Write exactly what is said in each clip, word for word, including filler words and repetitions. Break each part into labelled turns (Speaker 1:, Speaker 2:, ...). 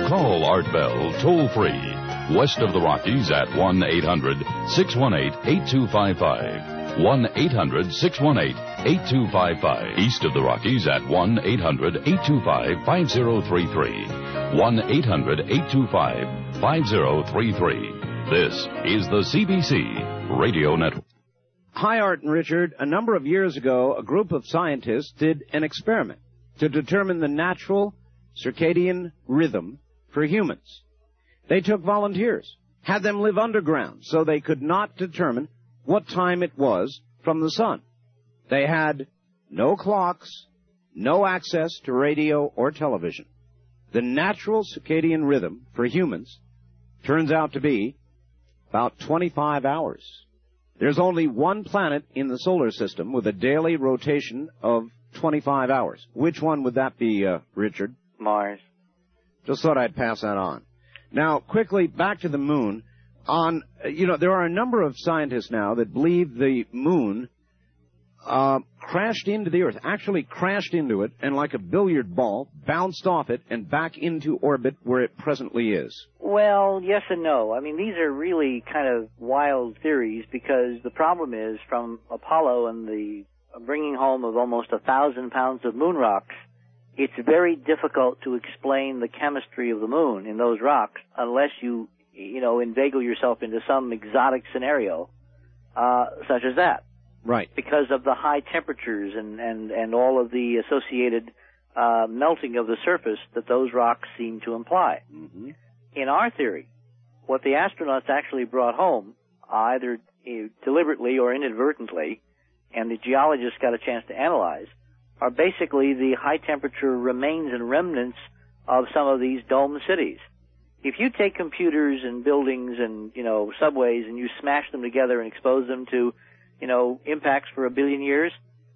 Speaker 1: Call Art Bell toll-free, west of the Rockies at one eight hundred six one eight eight two five five. one eight hundred six one eight eight two five five. East of the Rockies at one eight hundred eight two five five zero three three. one eight hundred eight two five five zero three three. This is the C B C Radio Network.
Speaker 2: Hi, Art and Richard. A number of years ago, a group of scientists did an experiment to determine the natural circadian rhythm for humans. They took volunteers, had them live underground so they could not determine what time it was from the sun. They had no clocks, no access to radio or television. The natural circadian rhythm for humans turns out to be about twenty-five hours. There's only one planet in the solar system with a daily rotation of twenty-five hours. Which one would that be, uh, Richard?
Speaker 3: Mars.
Speaker 2: Just thought I'd pass that on. Now, quickly, back to the moon. On, you know, there are a number of scientists now that believe the moon uh, crashed into the Earth, actually crashed into it, and like a billiard ball, bounced off it and back into orbit where it presently is.
Speaker 3: Well, yes and no. I mean, these are really kind of wild theories because the problem is from Apollo and the bringing home of almost a thousand pounds of moon rocks, it's very difficult to explain the chemistry of the moon in those rocks unless you, you know, inveigle yourself into some exotic scenario, uh, such as that.
Speaker 2: Right.
Speaker 3: Because of the high temperatures and, and, and all of the associated uh, melting of the surface that those rocks seem to imply.
Speaker 2: Mm-hmm.
Speaker 3: In our theory, what the astronauts actually brought home, either deliberately or inadvertently, and the geologists got a chance to analyze, are basically the high-temperature remains and remnants of some of these dome cities. If you take computers and buildings and, you know, subways and you smash them together and expose them to, you know, impacts for a billion years,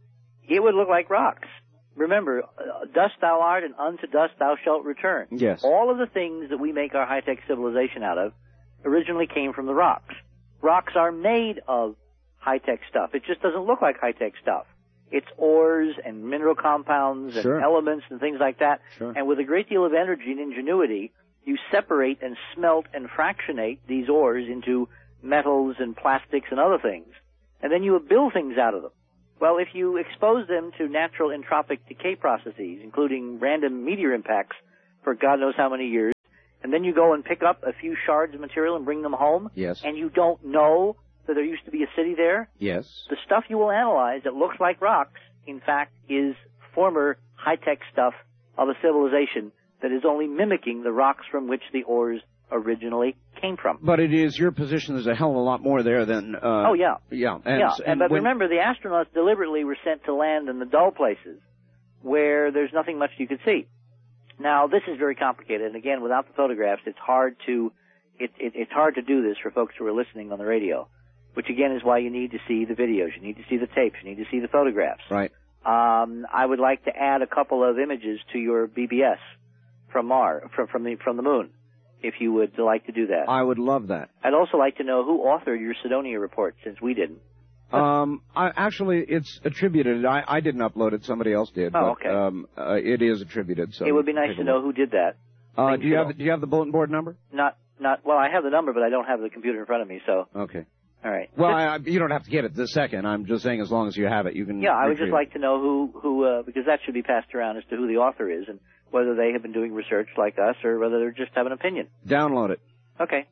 Speaker 3: it would look like rocks. Remember, uh, dust thou art and unto dust thou shalt return.
Speaker 2: Yes.
Speaker 3: All of the things that we make our high-tech civilization out of originally came from the rocks. Rocks are made of high-tech stuff. It just doesn't look like high-tech stuff. It's ores and mineral compounds and
Speaker 2: sure.
Speaker 3: elements and things like that.
Speaker 2: Sure.
Speaker 3: And with a great deal of energy and ingenuity, you separate and smelt and fractionate these ores into metals and plastics and other things. And then you build things out of them. Well, if you expose them to natural entropic decay processes, including random meteor impacts for God knows how many years, and then you go and pick up a few shards of material and bring them home,
Speaker 2: yes.
Speaker 3: and you don't know that there used to be a city there,
Speaker 2: yes.
Speaker 3: the stuff you will analyze that looks like rocks, in fact, is former high-tech stuff of a civilization that is only mimicking the rocks from which the ores originally came from.
Speaker 2: But it is your position. There's a hell of a lot more there than. Uh,
Speaker 3: oh yeah,
Speaker 2: yeah, and,
Speaker 3: yeah.
Speaker 2: And
Speaker 3: but
Speaker 2: when...
Speaker 3: remember, the astronauts deliberately were sent to land in the dull places where there's nothing much you could see. Now, this is very complicated, and again, without the photographs, it's hard to it, it, it's hard to do this for folks who are listening on the radio. Which again is why you need to see the videos, you need to see the tapes, you need to see the photographs.
Speaker 2: Right.
Speaker 3: Um, I would like to add a couple of images to your B B S from Mars, from from the from the moon, if you would like to do that.
Speaker 2: I would love that.
Speaker 3: I'd also like to know who authored your Cydonia report, since we didn't.
Speaker 2: Um, I, actually, it's attributed. I, I didn't upload it; somebody else did.
Speaker 3: Oh,
Speaker 2: but,
Speaker 3: okay.
Speaker 2: Um, uh, it is attributed. So
Speaker 3: it would be nice to know who did that.
Speaker 2: Uh, do you have Do you have the bulletin board number?
Speaker 3: Not not. Well, I have the number, but I don't have the computer in front of me. So.
Speaker 2: Okay.
Speaker 3: All right.
Speaker 2: Well, I, you don't have to get it this second. I'm just saying, as long as you have it, you can.
Speaker 3: Yeah, I would just
Speaker 2: it.
Speaker 3: like to know who who uh, because that should be passed around as to who the author is and whether they have been doing research like us or whether they just have an opinion.
Speaker 2: Download it.
Speaker 3: Okay.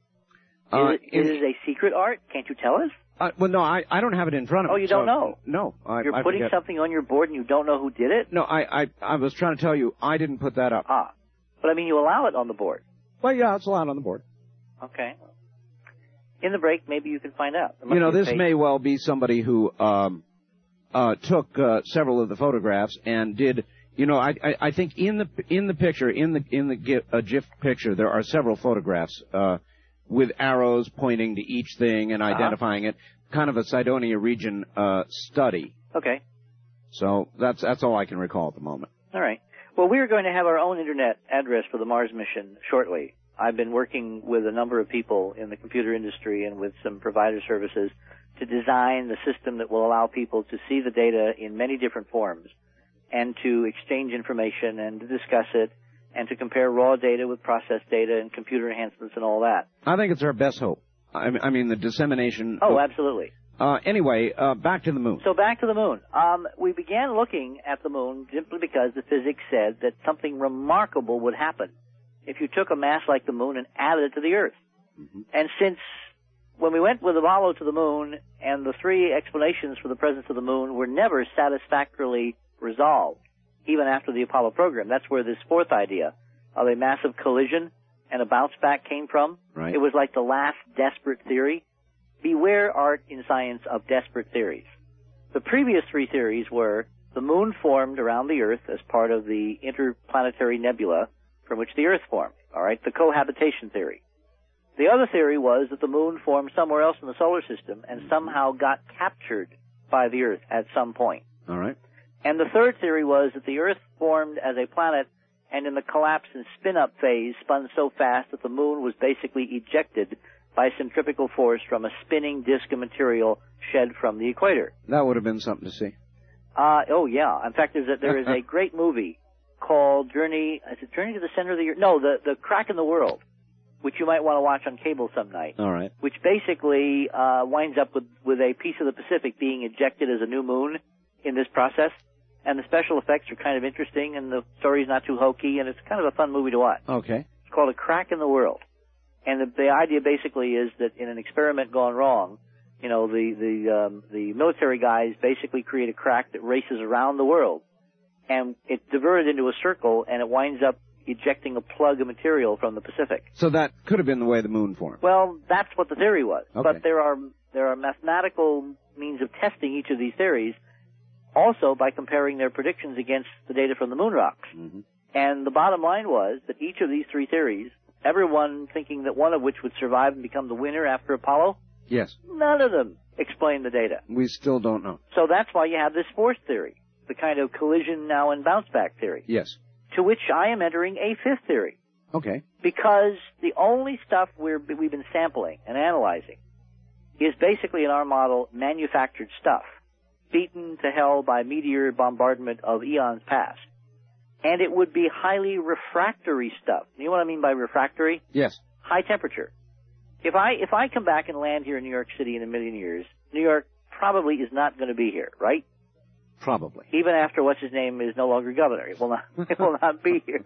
Speaker 2: Uh,
Speaker 3: is, it, is it a secret, Art? Can't you tell us?
Speaker 2: Uh, well, no, I, I don't have it in front of me.
Speaker 3: Oh, you don't
Speaker 2: so,
Speaker 3: know?
Speaker 2: No. I,
Speaker 3: You're
Speaker 2: I
Speaker 3: putting
Speaker 2: forget.
Speaker 3: something on your board and you don't know who did it?
Speaker 2: No, I, I I was trying to tell you I didn't put that up.
Speaker 3: Ah. But, I mean, you allow it on the board.
Speaker 2: Well, yeah, it's allowed on the board.
Speaker 3: Okay. In the break, maybe you can find out.
Speaker 2: You know, this may well be somebody who um, uh, took uh, several of the photographs and did. You know, I, I, I think in the in the picture, in the in the GIF, uh, GIF picture, there are several photographs uh, with arrows pointing to each thing and identifying uh-huh. it. Kind of a Cydonia region uh, study.
Speaker 3: Okay.
Speaker 2: So that's that's all I can recall at the moment.
Speaker 3: All right. Well, we are going to have our own internet address for the Mars mission shortly. I've been working with a number of people in the computer industry and with some provider services to design the system that will allow people to see the data in many different forms and to exchange information and to discuss it and to compare raw data with processed data and computer enhancements and all that.
Speaker 2: I think it's our best hope. I I mean, the dissemination.
Speaker 3: Oh,
Speaker 2: of,
Speaker 3: absolutely.
Speaker 2: Uh, anyway, uh, back to the moon.
Speaker 3: So back to the moon. Um, we began looking at the moon simply because the physics said that something remarkable would happen if you took a mass like the moon and added it to the Earth. Mm-hmm. And since when we went with Apollo to the moon and the three explanations for the presence of the moon were never satisfactorily resolved, even after the Apollo program, that's where this fourth idea of a massive collision and a bounce back came from.
Speaker 2: Right.
Speaker 3: It was like the last desperate theory. Beware, art, in science, of desperate theories. The previous three theories were the moon formed around the Earth as part of the interplanetary nebula from which the Earth formed, all right, the cohabitation theory. The other theory was that the moon formed somewhere else in the solar system and somehow got captured by the Earth at some point.
Speaker 2: All right.
Speaker 3: And the third theory was that the Earth formed as a planet and in the collapse and spin-up phase spun so fast that the moon was basically ejected by centrifugal force from a spinning disk of material shed from the equator.
Speaker 2: That would have been something to see.
Speaker 3: Uh, oh, yeah. In fact, there's a, there is a great movie called Journey, is it Journey to the Center of the Earth? No, the, the Crack in the World, which you might want to watch on cable some night.
Speaker 2: All right.
Speaker 3: Which basically uh, winds up with, with a piece of the Pacific being ejected as a new moon in this process. And the special effects are kind of interesting, and the story's not too hokey, and it's kind of a fun movie to watch.
Speaker 2: Okay.
Speaker 3: It's called A Crack in the World. And the, the idea basically is that in an experiment gone wrong, you know, the the um, the military guys basically create a crack that races around the world, and it diverted into a circle, and it winds up ejecting a plug of material from the Pacific.
Speaker 2: So that could have been the way the moon formed.
Speaker 3: Well, that's what the theory was.
Speaker 2: Okay.
Speaker 3: But there are there are mathematical means of testing each of these theories, also by comparing their predictions against the data from the moon rocks.
Speaker 2: Mm-hmm.
Speaker 3: And the bottom line was that each of these three theories, everyone thinking that one of which would survive and become the winner after Apollo,
Speaker 2: yes,
Speaker 3: none of them explain the data.
Speaker 2: We still don't know.
Speaker 3: So that's why you have this fourth theory, the kind of collision now and bounce back theory.
Speaker 2: Yes.
Speaker 3: To which I am entering a fifth theory.
Speaker 2: Okay.
Speaker 3: Because the only stuff we're, we've been sampling and analyzing is basically in our model manufactured stuff, beaten to hell by meteor bombardment of eons past. And it would be highly refractory stuff. You know what I mean by refractory?
Speaker 2: Yes.
Speaker 3: High temperature. If I if I come back and land here in New York City in a million years, New York probably is not going to be here, right?
Speaker 2: Probably.
Speaker 3: Even after what's his name is no longer governor, it will not it will not be here.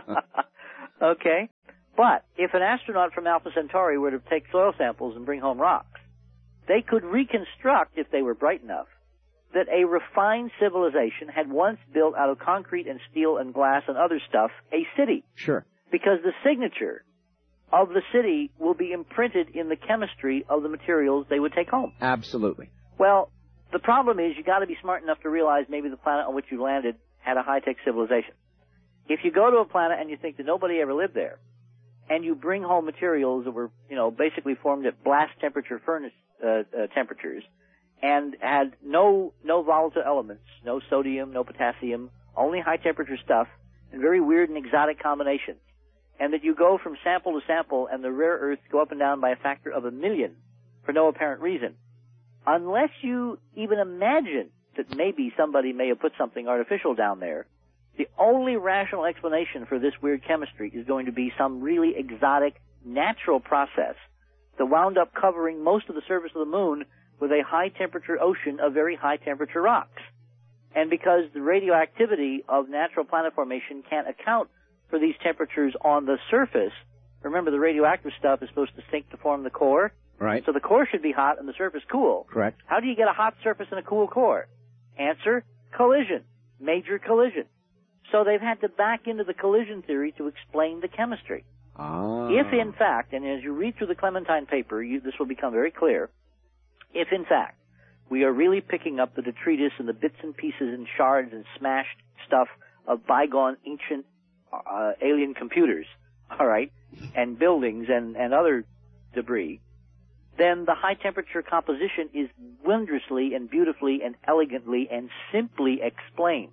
Speaker 3: Okay, but if an astronaut from Alpha Centauri were to take soil samples and bring home rocks, they could reconstruct, if they were bright enough, that a refined civilization had once built out of concrete and steel and glass and other stuff a city.
Speaker 2: Sure.
Speaker 3: Because the signature of the city will be imprinted in the chemistry of the materials they would take home.
Speaker 2: Absolutely.
Speaker 3: Well, the problem is you got to be smart enough to realize maybe the planet on which you landed had a high-tech civilization. If you go to a planet and you think that nobody ever lived there, and you bring home materials that were, you know, basically formed at blast temperature furnace uh, uh, temperatures, and had no no volatile elements, no sodium, no potassium, only high-temperature stuff, and very weird and exotic combinations, and that you go from sample to sample and the rare earths go up and down by a factor of a million for no apparent reason, unless you even imagine that maybe somebody may have put something artificial down there, the only rational explanation for this weird chemistry is going to be some really exotic natural process that wound up covering most of the surface of the moon with a high-temperature ocean of very high-temperature rocks. And because the radioactivity of natural planet formation can't account for these temperatures on the surface, remember the radioactive stuff is supposed to sink to form the core?
Speaker 2: Right.
Speaker 3: So the core should be hot and the surface cool.
Speaker 2: Correct.
Speaker 3: How do you get a hot surface and a cool core? Answer, collision. Major collision. So they've had to back into the collision theory to explain the chemistry.
Speaker 2: Ah.
Speaker 3: If, in fact, and as you read through the Clementine paper, you, this will become very clear, if, in fact, we are really picking up the detritus and the bits and pieces and shards and smashed stuff of bygone ancient uh, alien computers, all right, and buildings and, and other debris, then the high-temperature composition is wondrously and beautifully and elegantly and simply explained,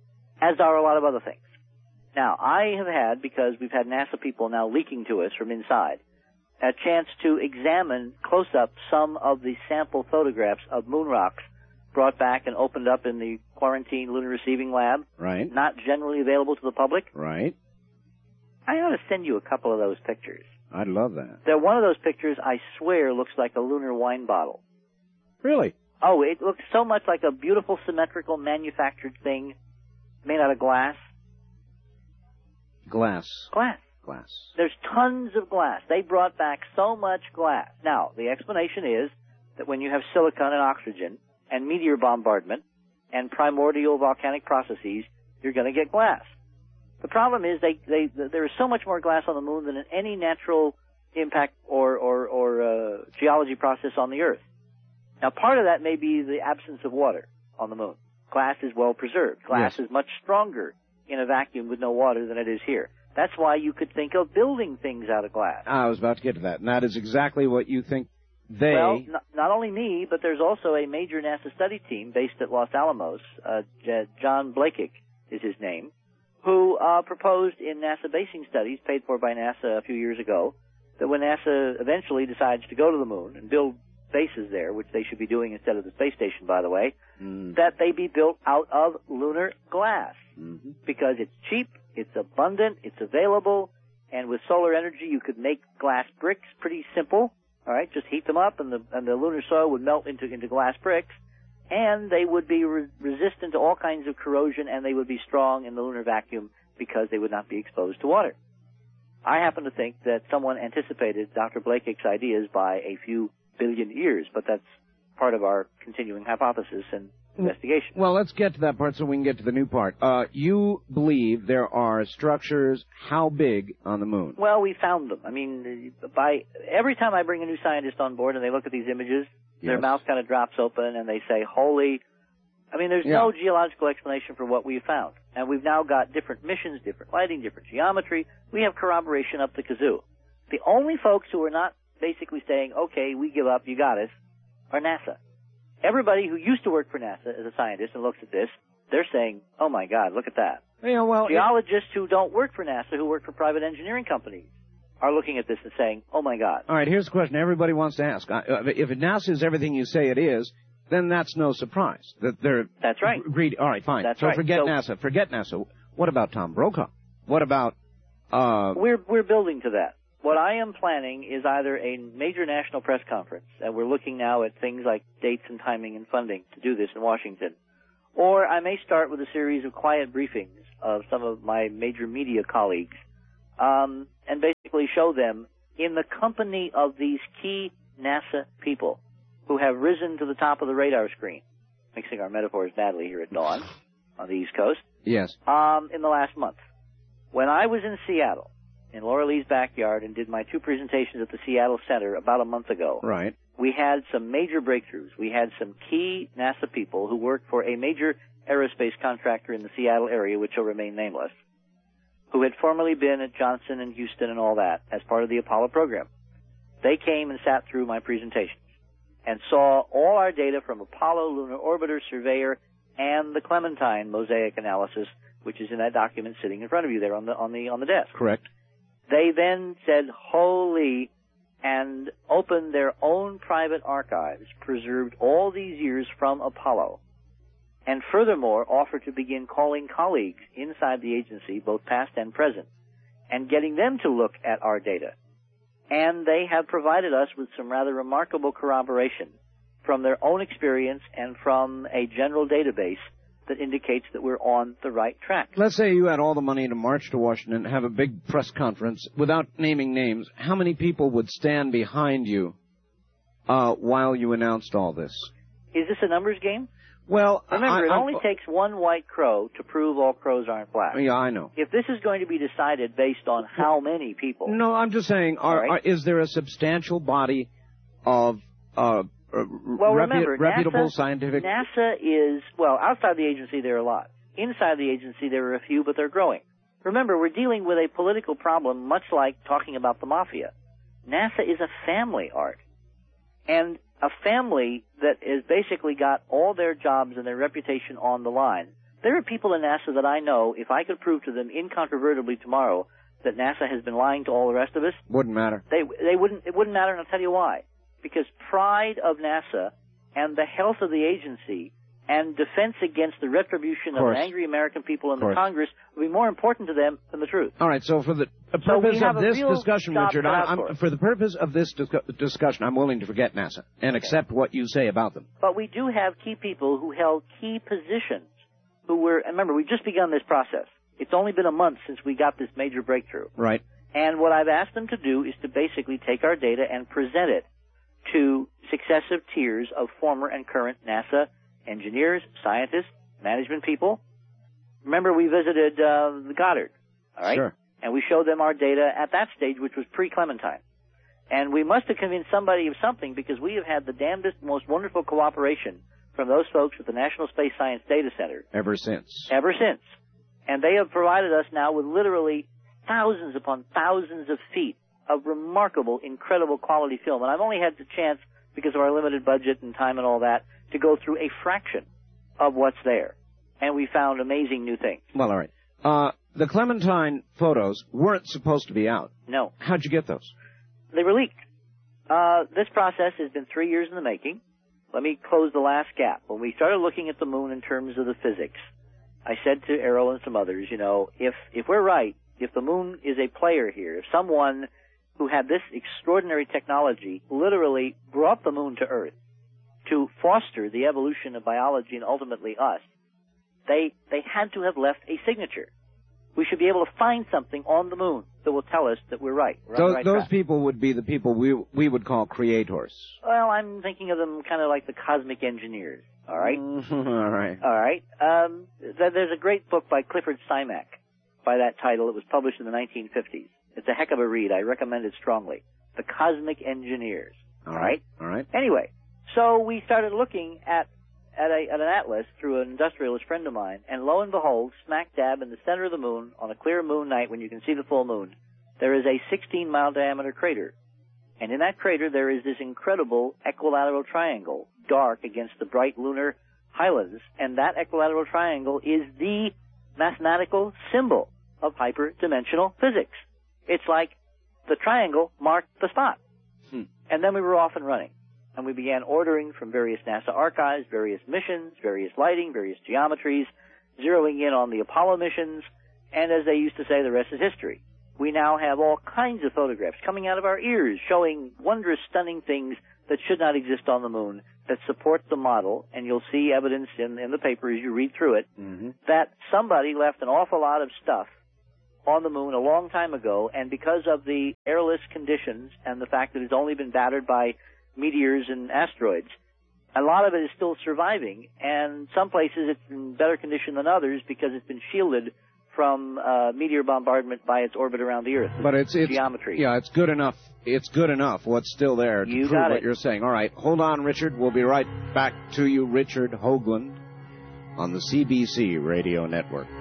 Speaker 3: as are a lot of other things. Now, I have had, because we've had NASA people now leaking to us from inside, a chance to examine close-up some of the sample photographs of moon rocks brought back and opened up in the quarantine lunar receiving lab.
Speaker 2: Right.
Speaker 3: Not generally available to the public.
Speaker 2: Right.
Speaker 3: I ought to send you a couple of those pictures.
Speaker 2: I'd love that.
Speaker 3: They're one of those pictures, I swear, looks like a lunar wine bottle.
Speaker 2: Really?
Speaker 3: Oh, it looks so much like a beautiful, symmetrical, manufactured thing made out of glass.
Speaker 2: Glass.
Speaker 3: Glass.
Speaker 2: Glass.
Speaker 3: There's tons of glass. They brought back so much glass. Now, the explanation is that when you have silicon and oxygen and meteor bombardment and primordial volcanic processes, you're going to get glass. The problem is they, they, there is so much more glass on the moon than in any natural impact or, or, or uh, geology process on the Earth. Now, part of that may be the absence of water on the moon. Glass is well preserved. Glass
Speaker 2: Yes.
Speaker 3: is much stronger in a vacuum with no water than it is here. That's why you could think of building things out of glass.
Speaker 2: I was about to get to that, and that is exactly what you think they...
Speaker 3: Well, not, not only me, but there's also a major NASA study team based at Los Alamos. Uh, J- John Blakic is his name, who uh, proposed in NASA basing studies paid for by NASA a few years ago that when NASA eventually decides to go to the moon and build bases there, which they should be doing instead of the space station, by the way,
Speaker 2: mm.
Speaker 3: that they be built out of lunar glass.
Speaker 2: Mm-hmm.
Speaker 3: Because it's cheap, it's abundant, it's available, and with solar energy you could make glass bricks pretty simple. All right, just heat them up and the and the lunar soil would melt into into glass bricks, and they would be re- resistant to all kinds of corrosion, and they would be strong in the lunar vacuum because they would not be exposed to water. I happen to think that someone anticipated Doctor Blakic's ideas by a few billion years, but that's part of our continuing hypothesis and investigation.
Speaker 2: Well, let's get to that part so we can get to the new part. Uh, you believe there are structures how big on the moon?
Speaker 3: Well, we found them. I mean, by every time I bring a new scientist on board and they look at these images,
Speaker 2: yes.
Speaker 3: their mouth kind of drops open and they say, holy... I mean, there's
Speaker 2: yeah.
Speaker 3: no geological explanation for what we found. And we've now got different missions, different lighting, different geometry. We have corroboration up the kazoo. The only folks who are not basically saying, okay, we give up, you got us, are NASA. Everybody who used to work for NASA as a scientist and looks at this, they're saying, oh my God, look at that.
Speaker 2: Yeah, well,
Speaker 3: Geologists who don't work for NASA, who work for private engineering companies, are looking at this and saying, oh my God.
Speaker 2: All right, here's the question everybody wants to ask. Uh, if NASA is everything you say it is, then that's no surprise. That they're
Speaker 3: That's right.
Speaker 2: Greedy. All right, fine.
Speaker 3: That's
Speaker 2: so
Speaker 3: right.
Speaker 2: forget
Speaker 3: So-
Speaker 2: NASA. Forget NASA. What about Tom Brokaw? What about... Uh,
Speaker 3: We're we're building to that. What I am planning is either a major national press conference, and we're looking now at things like dates and timing and funding to do this in Washington, or I may start with a series of quiet briefings of some of my major media colleagues, um, and basically show them in the company of these key NASA people who have risen to the top of the radar screen, mixing our metaphors badly here at dawn on the East Coast,
Speaker 2: yes.
Speaker 3: um, in the last month. When I was in Seattle, in Laura Lee's backyard, and did my two presentations at the Seattle Center about a month ago,
Speaker 2: Right.
Speaker 3: we had some major breakthroughs. We had some key NASA people who worked for a major aerospace contractor in the Seattle area, which will remain nameless, who had formerly been at Johnson and Houston and all that as part of the Apollo program. They came and sat through my presentations and saw all our data from Apollo, Lunar Orbiter, Surveyor, and the Clementine mosaic analysis, which is in that document sitting in front of you there on the on the on the desk.
Speaker 2: Correct.
Speaker 3: They then said, holy, and opened their own private archives, preserved all these years from Apollo, and furthermore offered to begin calling colleagues inside the agency, both past and present, and getting them to look at our data. And they have provided us with some rather remarkable corroboration from their own experience and from a general database that indicates that we're on the right track.
Speaker 2: Let's say you had all the money to march to Washington, have a big press conference, without naming names. How many people would stand behind you uh, while you announced all this?
Speaker 3: Is this a numbers game?
Speaker 2: Well,
Speaker 3: Remember,
Speaker 2: I,
Speaker 3: it
Speaker 2: I,
Speaker 3: only
Speaker 2: I,
Speaker 3: takes one white crow to prove all crows aren't black.
Speaker 2: Yeah, I know.
Speaker 3: If this is going to be decided based on how many people...
Speaker 2: No, I'm just saying, are,
Speaker 3: right.
Speaker 2: are, is there a substantial body of uh,
Speaker 3: well,
Speaker 2: repu-
Speaker 3: remember,
Speaker 2: reputable
Speaker 3: NASA,
Speaker 2: scientific...
Speaker 3: NASA is, well, outside the agency there are a lot. Inside the agency there are a few, but they're growing. Remember, we're dealing with a political problem much like talking about the mafia. NASA is a family, Art. And a family that has basically got all their jobs and their reputation on the line. There are people in NASA that I know, if I could prove to them incontrovertibly tomorrow that NASA has been lying to all the rest of us,
Speaker 2: Wouldn't matter.
Speaker 3: they they wouldn't it wouldn't matter, and I'll tell you why. Because pride of NASA and the health of the agency and defense against the retribution of, of angry American people in the Congress would be more important to them than the truth.
Speaker 2: All right, so for the purpose so of this discussion, Richard, I, I'm, for the purpose of this dis- discussion, I'm willing to forget NASA and okay. accept what you say about them.
Speaker 3: But we do have key people who held key positions who were, and remember, we've just begun this process. It's only been a month since we got this major breakthrough.
Speaker 2: Right.
Speaker 3: And what I've asked them to do is to basically take our data and present it to successive tiers of former and current NASA engineers, scientists, management people. Remember, we visited uh, the Goddard, all right?
Speaker 2: Sure.
Speaker 3: And we showed them our data at that stage, which was pre-Clementine. And we must have convinced somebody of something because we have had the damnedest, most wonderful cooperation from those folks at the National Space Science Data Center.
Speaker 2: Ever since.
Speaker 3: Ever since. And they have provided us now with literally thousands upon thousands of feet of remarkable, incredible quality film. And I've only had the chance, because of our limited budget and time and all that, to go through a fraction of what's there. And we found amazing new things.
Speaker 2: Well, all right. Uh, the Clementine photos weren't supposed to be out.
Speaker 3: No.
Speaker 2: How'd you get those?
Speaker 3: They were leaked. Uh, this process has been three years in the making. Let me close the last gap. When we started looking at the moon in terms of the physics, I said to Errol and some others, you know, if, if we're right, if the moon is a player here, if someone who had this extraordinary technology literally brought the moon to Earth to foster the evolution of biology and ultimately us, they they had to have left a signature. We should be able to find something on the moon that will tell us that we're right. We're
Speaker 2: those
Speaker 3: on the right
Speaker 2: those
Speaker 3: track.
Speaker 2: people would be the people we we would call creators.
Speaker 3: Well, I'm thinking of them kind of like the cosmic engineers. All right?
Speaker 2: Mm-hmm. All right.
Speaker 3: All right. Um, th- there's a great book by Clifford Simak by that title. It was published in the nineteen fifties. It's a heck of a read. I recommend it strongly. The Cosmic Engineers.
Speaker 2: All right. All right.
Speaker 3: Anyway, so we started looking at at, a, at an atlas through an industrialist friend of mine, and lo and behold, smack dab in the center of the moon, on a clear moon night when you can see the full moon, there is a sixteen mile diameter crater. And in that crater, there is this incredible equilateral triangle, dark against the bright lunar highlands, and that equilateral triangle is the mathematical symbol of hyperdimensional physics. It's like the triangle marked the spot.
Speaker 2: Hmm.
Speaker 3: And then we were off and running. And we began ordering from various NASA archives, various missions, various lighting, various geometries, zeroing in on the Apollo missions, and as they used to say, the rest is history. We now have all kinds of photographs coming out of our ears showing wondrous, stunning things that should not exist on the moon that support the model, and you'll see evidence in, in the paper as you read through it,
Speaker 2: mm-hmm.
Speaker 3: that somebody left an awful lot of stuff on the moon a long time ago, and because of the airless conditions and the fact that it's only been battered by meteors and asteroids, a lot of it is still surviving, and some places it's in better condition than others because it's been shielded from uh, meteor bombardment by its orbit around the Earth.
Speaker 2: But it's, it's
Speaker 3: geometry.
Speaker 2: Yeah, it's good enough. It's good enough what's still there to
Speaker 3: you
Speaker 2: prove
Speaker 3: got
Speaker 2: what
Speaker 3: it.
Speaker 2: you're saying. All right, hold on, Richard. We'll be right back to you, Richard Hoagland, on the C B C Radio Network.